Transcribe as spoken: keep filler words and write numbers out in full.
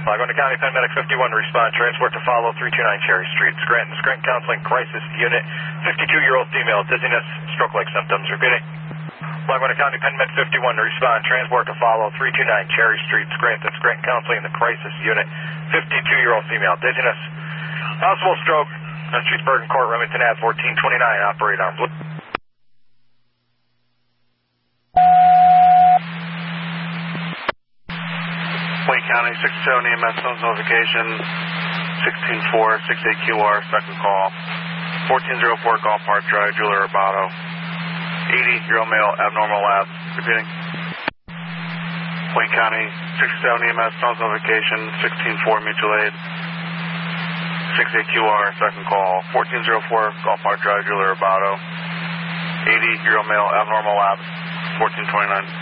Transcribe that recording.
Laguna County Penn Medic fifty-one, respond, transport to follow three two nine Cherry Street, Scranton, Scranton Counseling Crisis Unit, fifty-two-year-old female, dizziness, stroke-like symptoms, repeating. Laguna County Penn Med fifty-one, respond, transport to follow three two nine Cherry Street, Scranton, Scranton Counseling in the Crisis Unit, fifty-two-year-old female, dizziness, possible stroke, on Streetsburg Court, Remington Ave, fourteen twenty-nine, operate on blue. Wayne County, sixty-seven E M S, Stones notification, sixteen four, sixty-eight Q R, second call, fourteen oh four Golf Park Drive, Julia Robato, eighty-year-old male, abnormal lab, repeating. Wayne County, sixty-seven E M S, Stones notification, sixteen four, mutual aid, sixty-eight Q R, second call, fourteen oh four Golf Park Drive, Julia Robato, eighty-year-old male, abnormal lab, fourteen twenty-nine.